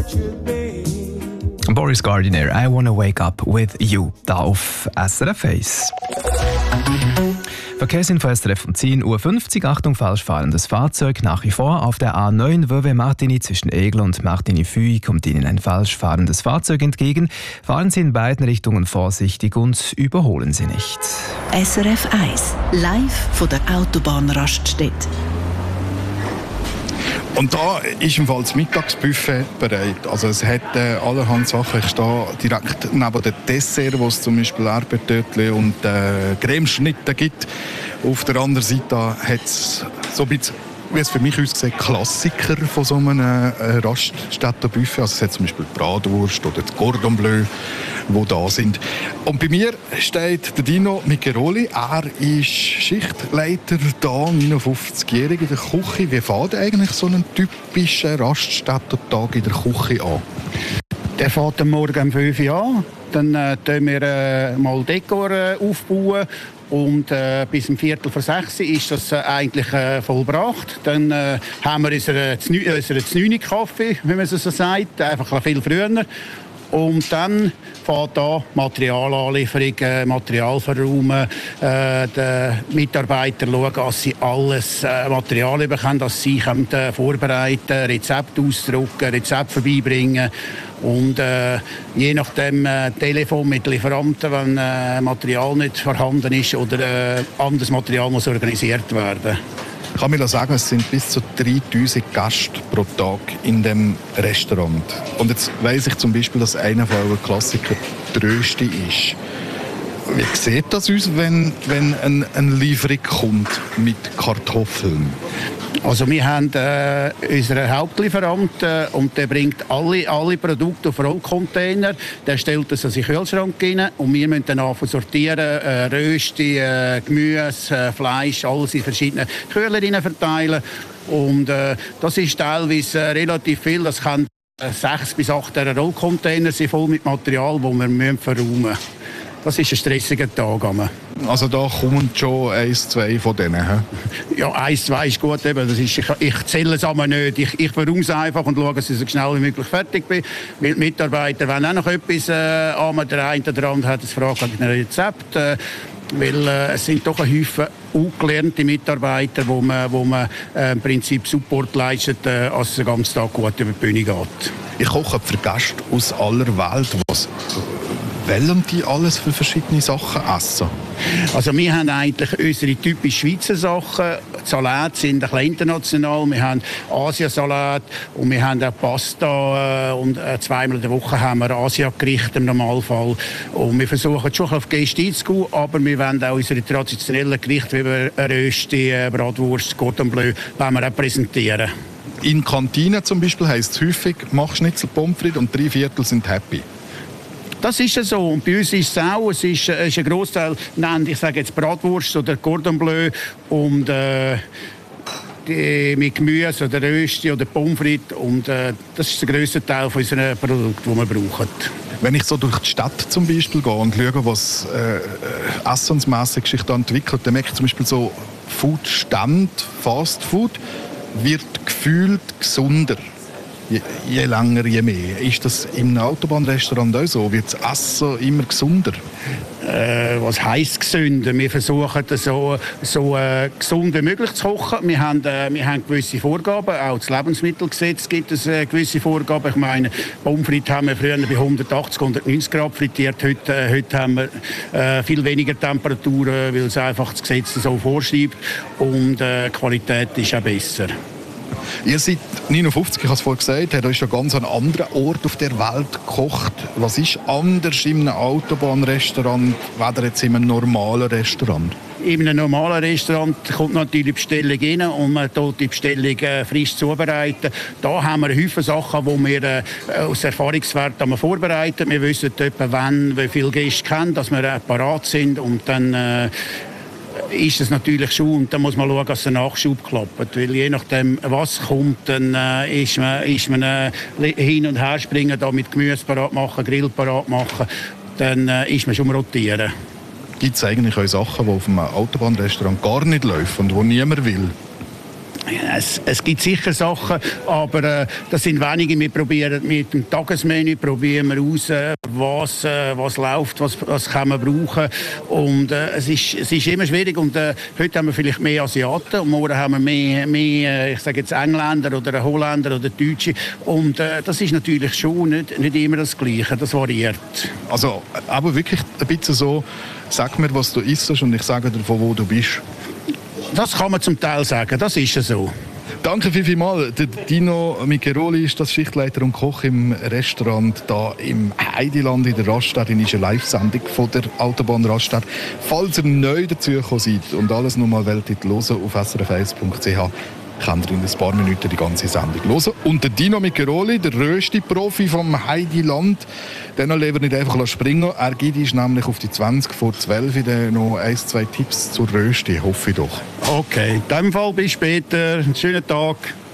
Boris Gardiner, I Wanna Wake Up With You, da auf SRF 1. Verkehrsinfo SRF um 10.50 Uhr. Achtung, falsch fahrendes Fahrzeug. Nach wie vor auf der A9 Vevey-Martigny zwischen Egl und Martigny-Fuy kommt Ihnen ein falsch fahrendes Fahrzeug entgegen. Fahren Sie in beiden Richtungen vorsichtig und überholen Sie nicht. SRF 1, live von der Autobahnraststätte. Und da ist im Fall das Mittagsbuffet bereit. Also es hat allerhand Sachen. Ich stehe direkt neben dem Dessert, wo es zum Beispiel Erdbeertörtchen und Cremeschnitte gibt. Auf der anderen Seite hat es so ein bisschen, wie es für mich aussieht, Klassiker von so einem Raststättenbuffet. Also es hat zum Beispiel die Bratwurst oder das Cordon Bleu, die da sind. Und bei mir steht der Dino Miccheroli. Er ist Schichtleiter da, 59-jährig in der Küche. Wie fängt eigentlich so ein typischer Raststättentag in der Küche an? Der fängt am Morgen um 5 Uhr an. Dann bauen wir mal Dekor aufbauen. Und bis um 5:45 ist das eigentlich vollbracht. Dann haben wir unseren 9-Kaffee, wie man es so sagt, einfach viel früher. Und dann fängt da Materialanlieferung, Material verräumen, die Mitarbeiter schauen, dass sie alles Material bekommen, dass sie vorbereiten, Rezepte ausdrucken, Rezepte vorbeibringen. Und je nachdem Telefon mit Lieferanten, wenn Material nicht vorhanden ist oder anderes Material muss organisiert werden. Ich kann mir sagen, es sind bis zu 3000 Gäste pro Tag in dem Restaurant. Und jetzt weiss ich zum Beispiel, dass einer von euren Klassiker die Rösti ist. Wie sieht das aus, wenn eine Lieferung kommt mit Kartoffeln? Also wir haben unseren Hauptlieferanten und der bringt alle Produkte auf Rollcontainer. Der stellt das in den Kühlschrank rein und wir müssen dann anfangen sortieren, Rösti, Gemüse, Fleisch, alles in verschiedene Kühler verteilen. Und das ist teilweise relativ viel. Das kann 6 bis 8 Rollcontainer sein, voll mit Material, das wir verräumen müssen. Das ist ein stressiger Tag. Also da kommen schon 1, 2 von denen? He? Ja, 1, 2 ist gut. Eben. Das ist, ich zähle es aber nicht. Ich verräume es einfach und schaue, dass ich so schnell wie möglich fertig bin. Weil die Mitarbeiter wollen auch noch etwas der eine oder andere hat eine Frage nach einem Rezept. Weil es sind doch ein Haufen ungelernte Mitarbeiter, wo man im Prinzip Support leistet, als es den ganzen Tag gut über die Bühne geht. Ich koche für Gäste aus aller Welt. Was wollen die alles für verschiedene Sachen essen? Also wir haben eigentlich unsere typisch Schweizer Sachen. Die Salate sind ein bisschen international. Wir haben Asiasalat und wir haben auch Pasta. Und zweimal in der Woche haben wir Asiagerichte im Normalfall. Und wir versuchen schon auf Gäste einzugehen, aber wir wollen auch unsere traditionellen Gerichte wie Rösti, Bratwurst, Cordon Bleu wollen wir auch präsentieren. In Kantinen zum Beispiel heisst es häufig, mach Schnitzel Pommes frites und 3/4 sind happy. Das ist ja so. Und bei uns ist es auch. Es ist ein Grossteil, ich sage jetzt Bratwurst oder Cordon Bleu und mit Gemüse oder Rösti oder Pommes frites. Und das ist der grösste Teil von unseren Produkten, die wir brauchen. Wenn ich so durch die Stadt zum Beispiel gehe und schaue, was essensmässig sich da entwickelt, dann merke ich zum Beispiel so Foodstand, Fast Food, wird gefühlt gesunder. Je länger, je mehr. Ist das im Autobahnrestaurant auch so? Wird das Essen immer gesunder? Was heisst gesünder? Wir versuchen so gesund wie möglich zu kochen. Wir haben gewisse Vorgaben. Auch das Lebensmittelgesetz gibt es gewisse Vorgaben. Ich meine, Pommes frites haben wir früher bei 180, 190 Grad frittiert. Heute haben wir viel weniger Temperaturen, weil es einfach das Gesetz so vorschreibt. Und die Qualität ist auch besser. Ihr seid 59, ich habe es vorhin gesagt, habt euch an ganz einem anderen Ort auf der Welt gekocht. Was ist anders in einem Autobahnrestaurant, weder jetzt in einem normalen Restaurant? In einem normalen Restaurant kommt natürlich die Bestellung rein und man tut die Bestellung frisch zubereiten. Da haben wir Haufen Sachen, die wir aus Erfahrungswert vorbereiten. Wir wissen etwa, wann, wie viele Gäste kennen, dass wir parat sind und dann ist es natürlich schon, und dann muss man schauen, dass der Nachschub klappt. Weil je nachdem, was kommt, dann ist man hin und her springen, da mit Gemüse parat machen, Grill parat machen, dann ist man schon am Rotieren. Gibt es eigentlich auch Sachen, die auf einem Autobahnrestaurant gar nicht laufen und die niemand will? Es gibt sicher Sachen, aber das sind wenige. Wir probieren mit dem Tagesmenü aus, was läuft, was kann man brauchen. Und es ist immer schwierig. Und heute haben wir vielleicht mehr Asiaten und morgen haben wir mehr ich sage jetzt Engländer oder Holländer oder Deutsche. Und das ist natürlich schon nicht immer das Gleiche. Das variiert. Also aber wirklich ein bisschen so, sag mir, was du isst und ich sage dir, von wo du bist. Das kann man zum Teil sagen, das ist so. Danke vielmals. Der Dino Micheroli ist das Schichtleiter und Koch im Restaurant da im Heidiland in der Raststadt. Das ist eine Live-Sendung von der Autobahn Raststadt. Falls ihr neu dazugekommen seid und alles nochmal hören auf srf1.ch, könnt ihr in ein paar Minuten die ganze Sendung hören. Und der Dino Micheroli, der Rösti-Profi vom Heidiland, den lassen wir nicht einfach springen. Er gibt uns nämlich auf die 20 vor 12 noch 1-2 Tipps zur Rösti, hoffe ich doch. Okay, in diesem Fall bis später. Einen schönen Tag.